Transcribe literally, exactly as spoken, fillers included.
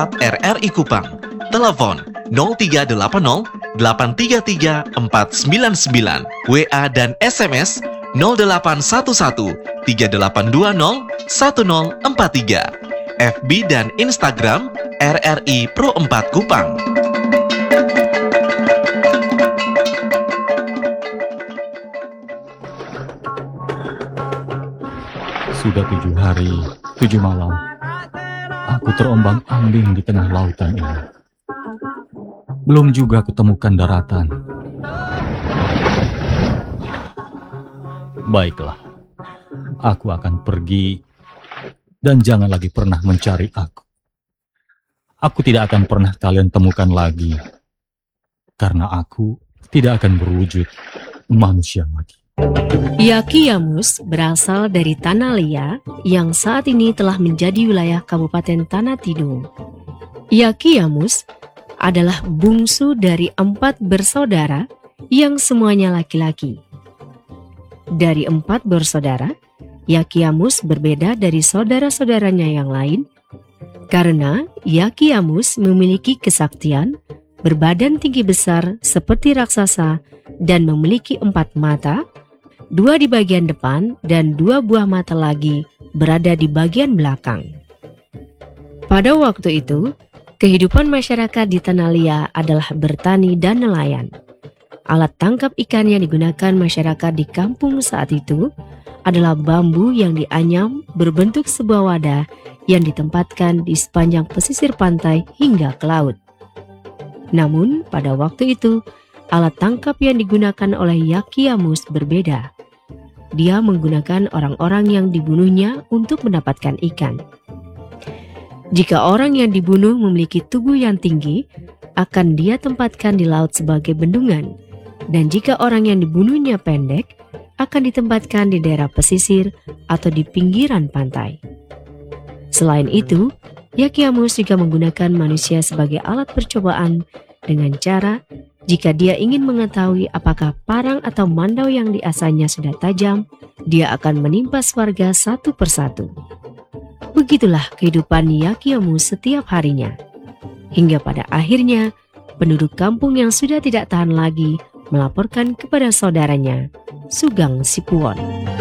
WhatsApp R R I Kupang. Telepon nol tiga delapan nol delapan tiga tiga empat sembilan sembilan. W A dan S M S nol delapan satu satu tiga delapan dua nol satu nol empat tiga. F B dan Instagram R R I Pro empat Kupang. Sudah tujuh hari, tujuh malam, aku terombang-ambing di tengah lautan ini. Belum juga kutemukan daratan. Baiklah, aku akan pergi dan jangan lagi pernah mencari aku. Aku tidak akan pernah kalian temukan lagi, karena aku tidak akan berwujud manusia lagi. Yakiyamus berasal dari Tanalia yang saat ini telah menjadi wilayah Kabupaten Tanah Tidung. Yakiyamus adalah bungsu dari empat bersaudara yang semuanya laki-laki. Dari empat bersaudara, Yakiyamus berbeda dari saudara-saudaranya yang lain karena Yakiyamus memiliki kesaktian, berbadan tinggi besar seperti raksasa, dan memiliki empat mata, dua di bagian depan dan dua buah mata lagi berada di bagian belakang. Pada waktu itu, kehidupan masyarakat di Tanalia adalah bertani dan nelayan. Alat tangkap ikan yang digunakan masyarakat di kampung saat itu adalah bambu yang dianyam berbentuk sebuah wadah yang ditempatkan di sepanjang pesisir pantai hingga ke laut. Namun, pada waktu itu, alat tangkap yang digunakan oleh Yakiyamus berbeda. Dia menggunakan orang-orang yang dibunuhnya untuk mendapatkan ikan. Jika orang yang dibunuh memiliki tubuh yang tinggi, akan dia tempatkan di laut sebagai bendungan. Dan jika orang yang dibunuhnya pendek, akan ditempatkan di daerah pesisir atau di pinggiran pantai. Selain itu, Yakiyamus juga menggunakan manusia sebagai alat percobaan dengan cara jika dia ingin mengetahui apakah parang atau mandau yang diasahnya sudah tajam, dia akan menimpa warga satu persatu. Begitulah kehidupan Yakiyamus setiap harinya. Hingga pada akhirnya, penduduk kampung yang sudah tidak tahan lagi melaporkan kepada saudaranya, Sugang Sipuon.